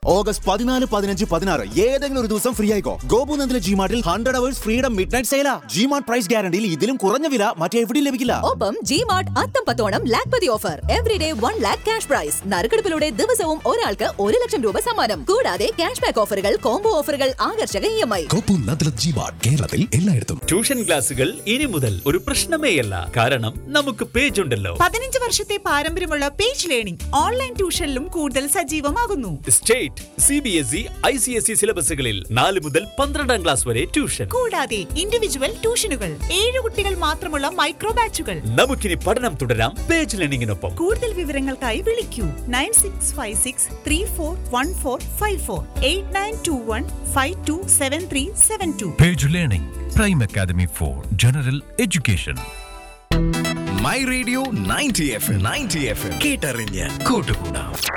August 14, 15, 16 ഏതെങ്കിലും ഒരു ദിവസം ഫ്രീ ആയിക്കോ. ഗോപുനന്ദിലെ ജിമാർട്ടിൽ 100 hours freedom mid night സെയിലാ. G-Mart price ഗ്യാരണ്ടിയിൽ ഇതിലും കുറഞ്ഞ വില മറ്റെവിടെയും ലഭിക്കില്ല. ഒപ്പം ജിമാർട്ട് അത്തം പത്തോണം Lakhpati offer. Everyday 1 lakh cash prize. നറുക്കെടുപ്പിലൂടെ ദിവസവും ഒരാൾക്ക് 1 ലക്ഷം രൂപ സമ്മാനം. കൂടാതെ ക്യാഷ് ബാക്ക് ഓഫറുകൾ, കോംബോ ഓഫറുകൾ, ആകർഷക EMI. ഗോപുനന്ദിലെ ജിമാർട്ട് കേരളത്തിൽ എല്ലായിടത്തും. ട്യൂഷൻ ക്ലാസുകൾ ഇനി മുതൽ ഒരു പ്രശ്നമേയല്ല. കാരണം നമുക്ക് പേജ് ഉണ്ടല്ലോ. 15 വർഷത്തെ പാരമ്പര്യമുള്ള പേജ് ലേണിംഗ് ഓൺലൈൻ ട്യൂഷനിലും കൂടുതൽ സജീവമാകുന്നു. സ്റ്റേറ്റ്, CBSE, ICSE സിലബസുകളിൽ 4 മുതൽ 12ാം ക്ലാസ് വരെ ട്യൂഷൻ. കൂടാതെ ഇൻഡിവിജ്വൽ ട്യൂഷനുകൾ, 7 കുട്ടികൾ മാത്രമുള്ള മൈക്രോ ബാച്ചുകൾ. നമുക്കിനി പഠനം തുടരാം പേജ് ലേണിംഗിനൊപ്പം. കൂടുതൽ വിവരങ്ങൾക്കായി വിളിക്കൂ 9656341454 8921527372. Page Learning, Prime Academy for General Education. My radio 90 FM കേട്ടറിഞ്ഞ് കൂട്ടുകൂടാം.